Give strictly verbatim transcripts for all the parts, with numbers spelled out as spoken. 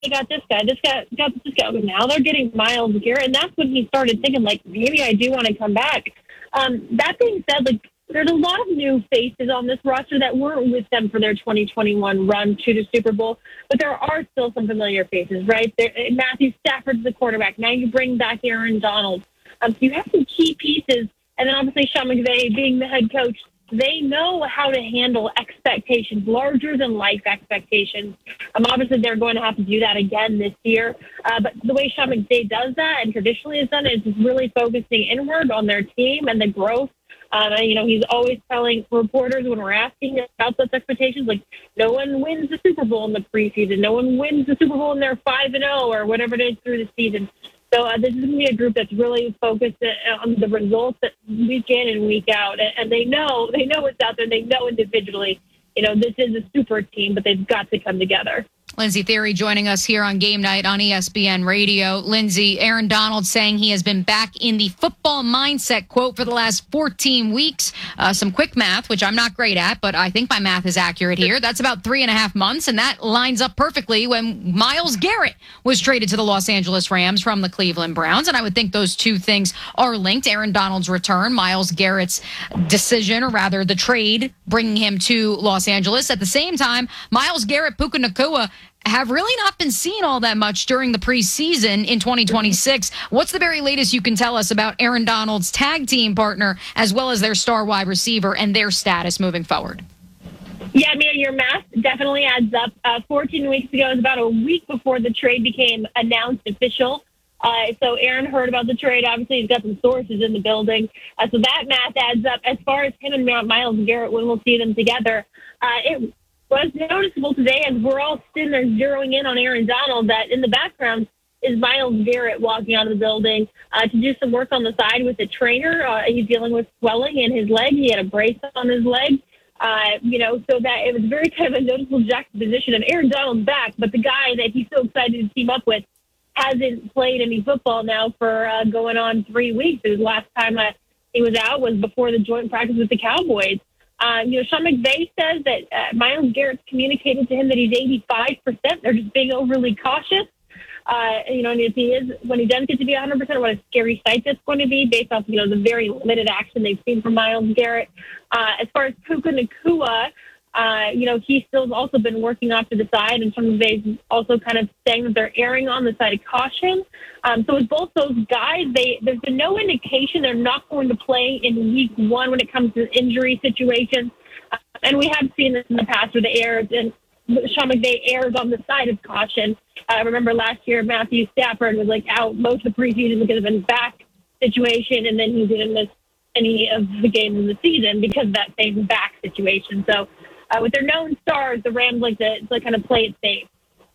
they got this guy, this guy got this guy. But now they're getting Myles Garrett, and that's when he started thinking, like, maybe I do want to come back. Um, that being said, like, there's a lot of new faces on this roster that weren't with them for their twenty twenty-one run to the Super Bowl, but there are still some familiar faces, right? There, Matthew Stafford's the quarterback. Now you bring back Aaron Donald. Um, so you have some key pieces, and then obviously Sean McVay being the head coach, they know how to handle expectations, larger than life expectations. Um, obviously, they're going to have to do that again this year. Uh, but the way Sean McVay does that, and traditionally has done it, is just really focusing inward on their team and the growth. Um, and, you know, he's always telling reporters when we're asking about those expectations, like, no one wins the Super Bowl in the preseason. No one wins the Super Bowl and they're five and oh or whatever it is through the season. So uh, this is going to be a group that's really focused on the results week in and week out. And they know, they know what's out there. They know individually, you know, this is a super team, but they've got to come together. Lindsey Thiry joining us here on Game Night on E S P N Radio. Lindsey, Aaron Donald saying he has been back in the football mindset, quote, for the last fourteen weeks. Uh, some quick math, which I'm not great at, but I think my math is accurate here. That's about three and a half months, and that lines up perfectly when Myles Garrett was traded to the Los Angeles Rams from the Cleveland Browns, and I would think those two things are linked. Aaron Donald's return, Myles Garrett's decision, or rather the trade, bringing him to Los Angeles. At the same time, Myles Garrett, Puka Nacua, have really not been seen all that much during the preseason in twenty twenty-six. What's the very latest you can tell us about Aaron Donald's tag team partner, as well as their star wide receiver and their status moving forward? Yeah, I mean, your math definitely adds up. Uh, fourteen weeks ago, it was about a week before the trade became announced official. Uh, so Aaron heard about the trade. Obviously, he's got some sources in the building. Uh, so that math adds up. As far as him and Myles Garrett, when we'll see them together, uh, it was noticeable today as we're all sitting there zeroing in on Aaron Donald that in the background is Myles Garrett walking out of the building uh, to do some work on the side with the trainer. Uh, he's dealing with swelling in his leg. He had a brace on his leg. Uh, you know, so that it was very kind of a noticeable juxtaposition of Aaron Donald's back, but the guy that he's so excited to team up with hasn't played any football now for uh, going on three weeks. His last time uh, he was out was before the joint practice with the Cowboys. Uh, you know, Sean McVay says that uh, Myles Garrett's communicated to him that he's eighty-five percent. They're just being overly cautious. Uh, you know, and if he is, when he does get to be one hundred percent, what a scary sight that's going to be based off, you know, the very limited action they've seen from Myles Garrett. Uh, as far as Puka Nacua, uh, you know, he still's also been working off to the side, and Sean McVay's also kind of saying that they're erring on the side of caution. Um, so with both those guys, they there's been no indication they're not going to play in week one when it comes to injury situations. Uh, and we have seen this in the past where the errors and Sean McVay errs on the side of caution. I uh, remember last year Matthew Stafford was like out most of the preseason because of his back situation, and then he didn't miss any of the games in the season because of that same back situation. So uh, with their known stars, the Rams like to, to kind of play it safe.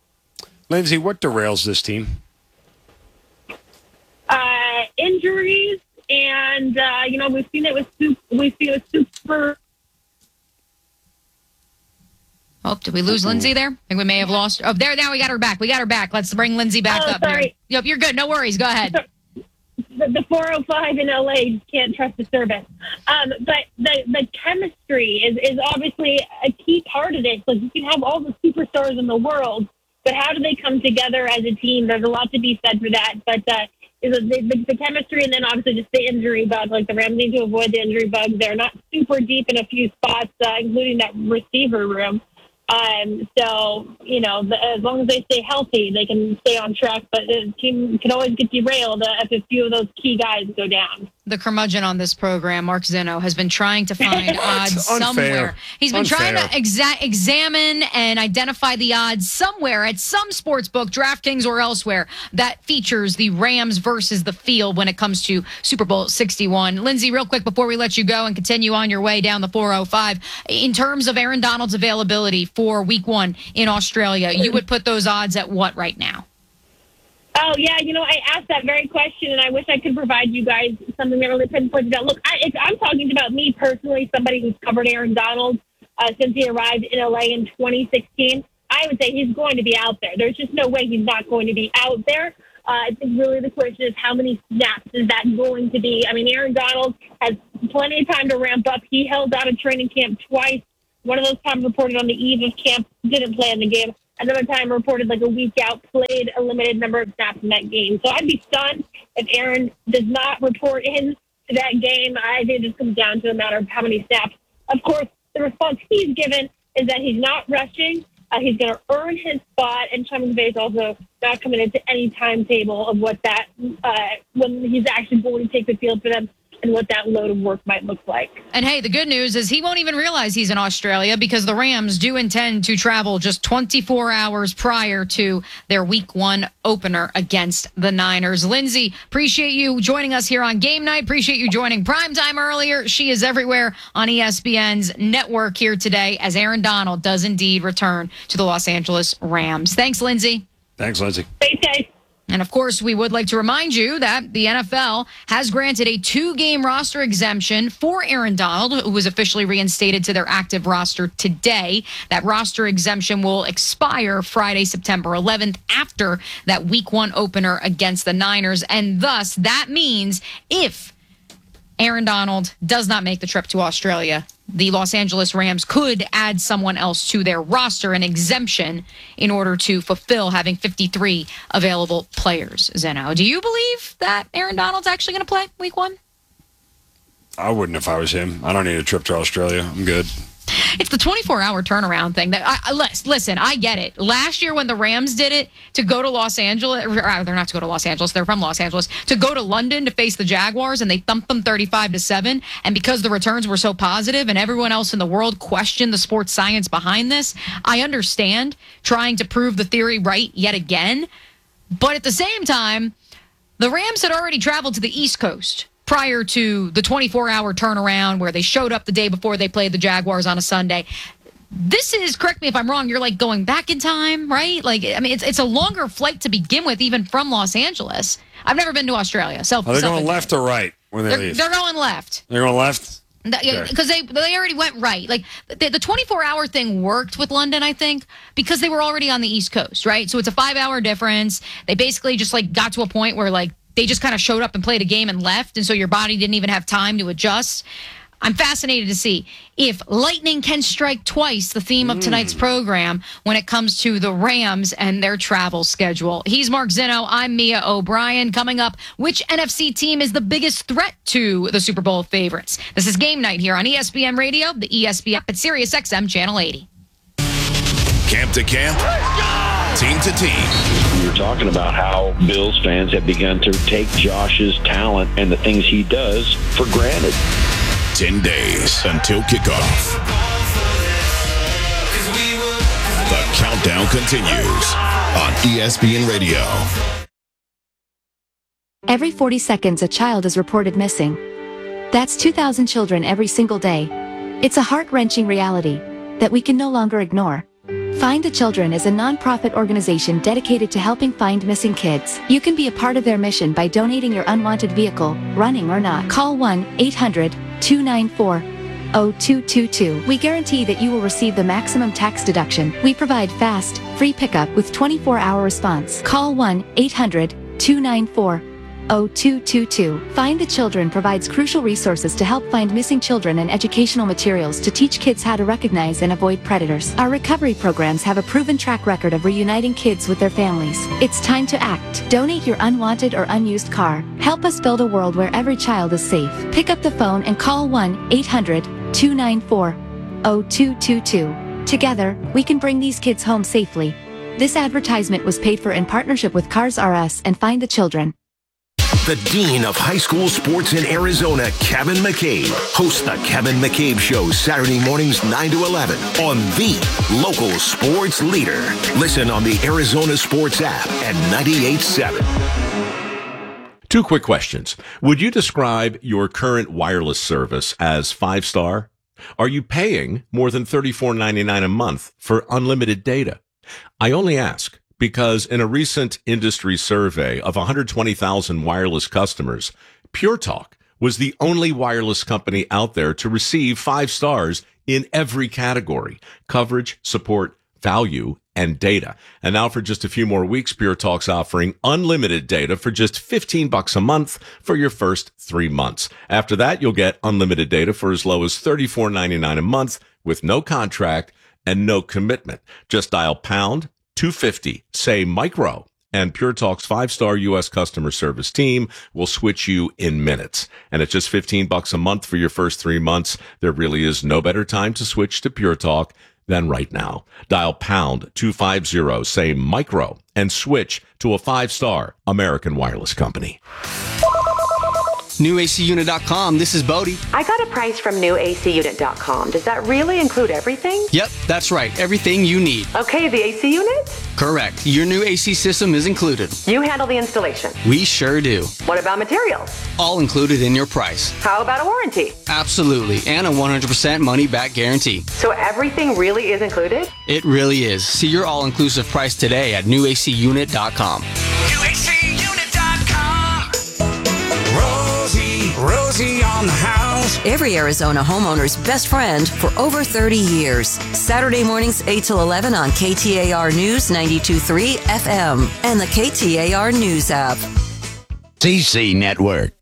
Lindsey, what derails this team? Uh, injuries, and uh, you know we've seen it with super, we've seen it with super. Oh, did we lose Lindsey there? I think we may have lost. Oh, there, now we got her back. We got her back. Let's bring Lindsey back oh, up sorry. here. Yep, you're good. No worries. Go ahead. The, the four oh five in L A can't trust the service. Um, but the, the chemistry is, is obviously a key part of this. Like, you can have all the superstars in the world, but how do they come together as a team? There's a lot to be said for that. But uh, the, the, the chemistry and then obviously just the injury bug. Like, the Rams need to avoid the injury bug. They're not super deep in a few spots, uh, including that receiver room. Um, so, you know, the, as long as they stay healthy, they can stay on track. But the team can always get derailed uh, if a few of those key guys go down. The curmudgeon on this program, Mark Zinno, has been trying to find odds somewhere. He's been Unfair. trying to exa- examine and identify the odds somewhere at some sports book, DraftKings or elsewhere, that features the Rams versus the field when it comes to Super Bowl sixty-one. Lindsey, real quick before we let you go and continue on your way down the four oh five, in terms of Aaron Donald's availability for week one in Australia, you would put those odds at what right now? Oh, yeah, you know, I asked that very question, and I wish I could provide you guys something that really pinpoints that. Look, I, if I'm talking about me personally, somebody who's covered Aaron Donald uh, since he arrived in L A in twenty sixteen. I would say he's going to be out there. There's just no way he's not going to be out there. Uh, I think really the question is how many snaps is that going to be? I mean, Aaron Donald has plenty of time to ramp up. He held out of training camp twice. One of those times reported on the eve of camp, didn't play in the game. Another time reported like a week out, played a limited number of snaps in that game. So I'd be stunned if Aaron does not report in to that game. I think it just comes down to a matter of how many snaps. Of course, the response he's given is that he's not rushing. Uh, he's going to earn his spot, and Sean McVay is also not coming into any timetable of what that, uh, when he's actually going to take the field for them and what that load of work might look like. And hey, the good news is he won't even realize he's in Australia because the Rams do intend to travel just twenty-four hours prior to their week one opener against the Niners. Lindsay, appreciate you joining us here on Game Night. Appreciate you joining Primetime earlier. She is everywhere on E S P N's network here today as Aaron Donald does indeed return to the Los Angeles Rams. Thanks, Lindsay. Thanks, Lindsay. Thanks, guys. And, of course, we would like to remind you that the N F L has granted a two-game roster exemption for Aaron Donald, who was officially reinstated to their active roster today. That roster exemption will expire Friday, September eleventh, after that week one opener against the Niners. And thus, that means if Aaron Donald does not make the trip to Australia, the Los Angeles Rams could add someone else to their roster, an exemption, in order to fulfill having fifty-three available players. Zeno, do you believe that Aaron Donald's actually going to play week one? I wouldn't if I was him. I don't need a trip to Australia. I'm good. It's the twenty-four hour turnaround thing. That I, I, listen, I get it. Last year when the Rams did it to go to Los Angeles, or, uh, they're not to go to Los Angeles, they're from Los Angeles, to go to London to face the Jaguars, and they thumped them thirty-five to seven. And because the returns were so positive and everyone else in the world questioned the sports science behind this, I understand trying to prove the theory right yet again. But at the same time, the Rams had already traveled to the East Coast prior to the twenty-four hour turnaround where they showed up the day before they played the Jaguars on a Sunday. This is, correct me if I'm wrong, you're like going back in time, right? Like, I mean, it's it's a longer flight to begin with, even from Los Angeles. I've never been to Australia. Self, Are they going left or right when they they're, leave? They're going left. They're going left? Because they they already went right. Like the, the twenty-four hour thing worked with London, I think, because they were already on the East Coast, right? So it's a five hour difference. They basically just like got to a point where like they just kind of showed up and played a game and left, and so your body didn't even have time to adjust. I'm fascinated to see if lightning can strike twice, the theme of tonight's mm. program, when it comes to the Rams and their travel schedule. He's Mark Zinno. I'm Mia O'Brien. Coming up, which N F C team is the biggest threat to the Super Bowl favorites? This is Game Night here on E S P N Radio, the E S P N app at Sirius X M Channel eighty. Camp to camp, team to team. We were talking about how Bills fans have begun to take Josh's talent and the things he does for granted. Ten days until kickoff. The countdown continues on E S P N Radio. Every forty seconds, a child is reported missing. That's two thousand children every single day. It's a heart-wrenching reality that we can no longer ignore. Find the Children is a non-profit organization dedicated to helping find missing kids. You can be a part of their mission by donating your unwanted vehicle, running or not. Call one eight hundred two nine four oh two two two. We guarantee that you will receive the maximum tax deduction. We provide fast, free pickup with twenty-four hour response. Call one eight hundred two nine four oh two two two. Find the Children provides crucial resources to help find missing children and educational materials to teach kids how to recognize and avoid predators. Our recovery programs have a proven track record of reuniting kids with their families. It's time to act. Donate your unwanted or unused car. Help us build a world where every child is safe. Pick up the phone and call one eight hundred two nine four oh two two two. Together, we can bring these kids home safely. This advertisement was paid for in partnership with Cars R Us and Find the Children. The Dean of High School Sports in Arizona, Kevin McCabe, hosts the Kevin McCabe Show Saturday mornings nine to eleven on the local sports leader. Listen on the Arizona Sports app at ninety-eight point seven. Two quick questions. Would you describe your current wireless service as five-star? Are you paying more than thirty-four ninety-nine a month for unlimited data? I only ask because in a recent industry survey of one hundred twenty thousand wireless customers, Pure Talk was the only wireless company out there to receive five stars in every category: coverage, support, value, and data. And now for just a few more weeks, Pure Talk's offering unlimited data for just fifteen bucks a month for your first three months. After that, you'll get unlimited data for as low as thirty-four ninety-nine a month with no contract and no commitment. Just dial pound two fifty. Say micro. And Pure Talk's five-star U S customer service team will switch you in minutes. And at just fifteen bucks a month for your first three months, there really is no better time to switch to Pure Talk than right now. Dial pound two fifty, say micro, and switch to a five-star American Wireless company. new A C unit dot com, this is Bodie. I got a price from new A C unit dot com. Does that really include everything? Yep, that's right. Everything you need. Okay, the A C unit? Correct. Your new A C system is included. You handle the installation? We sure do. What about materials? All included in your price. How about a warranty? Absolutely, and a one hundred percent money-back guarantee. So everything really is included? It really is. See your all-inclusive price today at new A C unit dot com. new A C unit dot com. Rosie, Rosie on the house. Every Arizona homeowner's best friend for over thirty years. Saturday mornings eight till eleven on K T A R News ninety-two point three F M and the K T A R News app. C C Network.